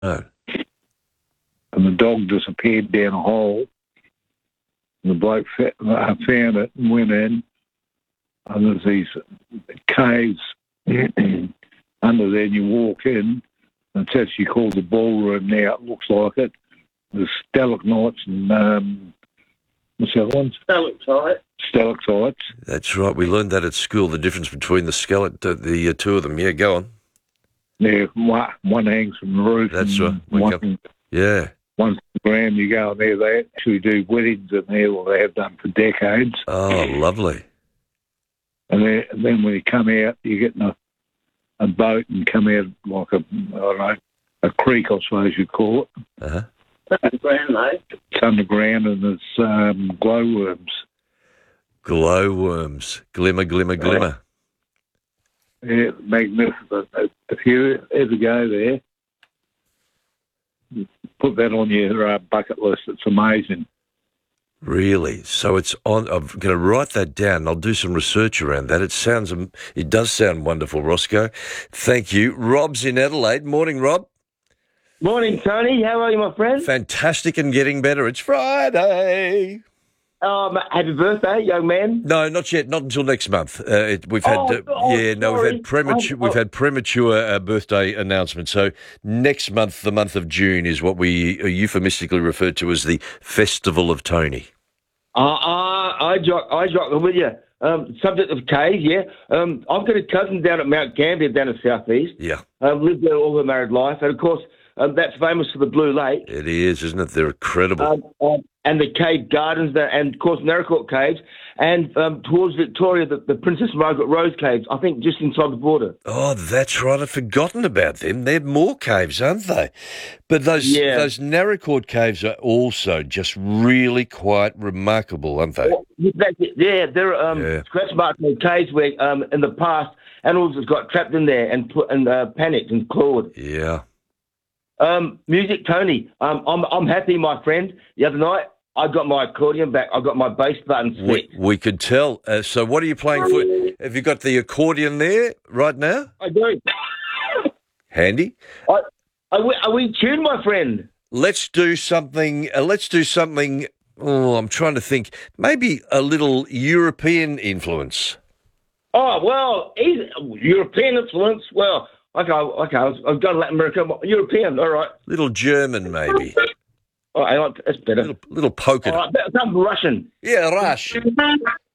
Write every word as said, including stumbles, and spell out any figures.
Oh. And the dog disappeared down a hole. And the bloke fa- uh, found it and went in. And there's these caves under there, and you walk in. And it's actually called the ballroom now. It looks like it. There's stalagmites and um, what's the other one? Stalactite. Stalactites. That's right. We learned that at school, the difference between the skeleton, the uh, two of them. Yeah, go on. Yeah, one, one hangs from the roof. That's and right. We One, come- Yeah. One's the ground. You go in there, they actually do weddings in there, or they have done for decades. Oh, lovely. And then, and then when you come out, you get in a, a boat and come out like a, I don't know, a creek, I suppose you'd call it. Uh-huh. Underground, mate. It's underground, and there's um, glowworms. Glowworms. Glimmer, glimmer, glimmer. Yeah, magnificent. If you ever go there, put that on your uh, bucket list. It's amazing. Really? So it's on. I'm going to write that down. I'll do some research around that. It sounds, um, it does sound wonderful, Roscoe. Thank you. Rob's in Adelaide. Morning, Rob. Morning, Tony. How are you, my friend? Fantastic and getting better. It's Friday. Um, happy birthday, young man. No, not yet. Not until next month. Uh, it, we've had, Oh, uh, oh, yeah, no, we've sorry. had premature. Oh, We've oh. had premature uh, birthday announcements. So next month, the month of June, is what we euphemistically refer to as the Festival of Tony. Uh, uh, I jock, I jock with you. Um, subject of caves, yeah. Um, I've got a cousin down at Mount Gambier, down in southeast. Yeah, Um, lived there all her married life, and of course, um, that's famous for the Blue Lake. it is, isn't it? They're incredible. Um, um, and the cave gardens, there, and of course, Naracoorte Caves, and um, towards Victoria, the, the Princess Margaret Rose Caves, I think just inside the border. Oh, that's right. I'd forgotten about them. They're more caves, aren't they? But those Yeah. those Naracoorte caves are also just really quite remarkable, aren't they? Well, that's it. Yeah, there are um, Yeah. scratch marks on caves where um, in the past animals have got trapped in there and put and uh, panicked and clawed. Yeah. Um, music, Tony. Um, I'm I'm happy, my friend. The other night I got my accordion back. I got my bass button set. We, we could tell. Uh, so what are you playing for? Have you got the accordion there right now? I do. Handy? I, are, we, are we tuned, my friend? Let's do something. Uh, let's do something. Oh, I'm trying to think. Maybe a little European influence. Oh well, he's European influence. Well, okay, okay. I've I've got Latin America, European. All right. Little German, maybe. Oh, hang on, that's better. Little, little polka. All right, some Russian. Yeah, Rush.